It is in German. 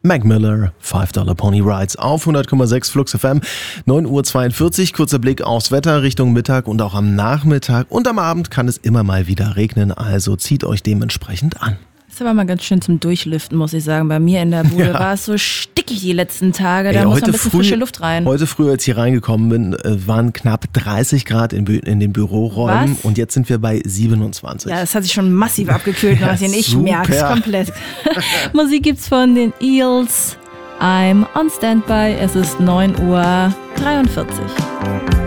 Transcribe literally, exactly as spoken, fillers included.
Mac Miller, five Dollar Pony Rides auf hundert Komma sechs Flux F M, neun Uhr zweiundvierzig, kurzer Blick aufs Wetter Richtung Mittag und auch am Nachmittag und am Abend kann es immer mal wieder regnen, also zieht euch dementsprechend an. Das ist aber mal ganz schön zum Durchlüften, muss ich sagen. Bei mir in der Bude ja. war es so stickig die letzten Tage, da Ey, muss noch ein bisschen früh, frische Luft rein. Heute früh, als ich hier reingekommen bin, waren knapp dreißig Grad in, in den Büroräumen. Was? Und jetzt sind wir bei siebenundzwanzig. Ja, das hat sich schon massiv abgekühlt, ja, ich merke es komplett. Musik gibt's von den Eels. I'm on Standby, es ist neun Uhr dreiundvierzig.